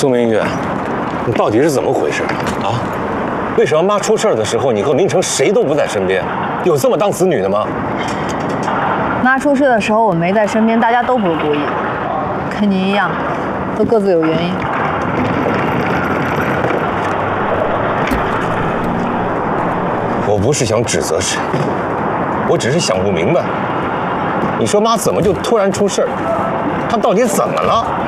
苏明玉，你到底是怎么回事啊？为什么妈出事的时候，你和明成谁都不在身边？有这么当子女的吗？ 妈出事的时候我没在身边，大家都不是故意的，跟你一样，都各自有原因。 我不是想指责谁，我只是想不明白，你说妈怎么就突然出事儿？她到底怎么了？